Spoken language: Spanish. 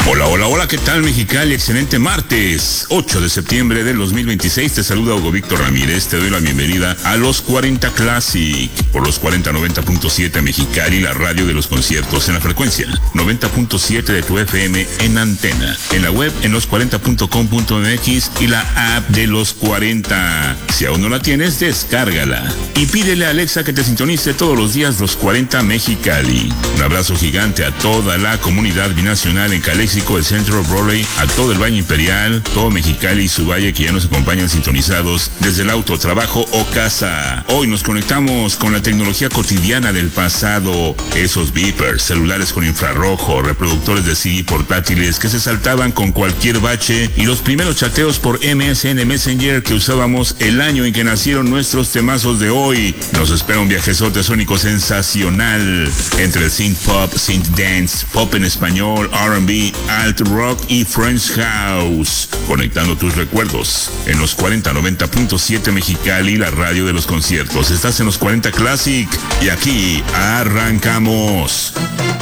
Hola, hola, hola, ¿qué tal Mexicali? Excelente martes, 8 de septiembre del 2026. Te saluda Hugo Víctor Ramírez. Te doy la bienvenida a los 40 Classic por los 4090.7 Mexicali, la radio de los conciertos en la frecuencia 90.7 de tu FM en antena, en la web en los40.com.mx y la app de los 40. Si aún no la tienes, descárgala y pídele a Alexa que te sintonice todos los días los 40 Mexicali. Un abrazo gigante a toda la comunidad binacional en Caléxico, el centro, Raleigh, a todo el Valle Imperial, todo Mexicali y su valle que ya nos acompañan sintonizados desde el auto, trabajo o casa. Hoy nos conectamos con la tecnología cotidiana del pasado, esos beepers, celulares con infrarrojo, reproductores de CD portátiles que se saltaban con cualquier bache y los primeros chateos por MSN Messenger que usábamos el año en que nacieron nuestros temazos de hoy. Nos espera un viajezote sónico sensacional entre el synth pop, synth dance, pop en español, R&B, alt rock y French house, conectando tus recuerdos en los 4090.7 Mexicali, la radio de los conciertos. Estás en los 40 Classic y aquí arrancamos.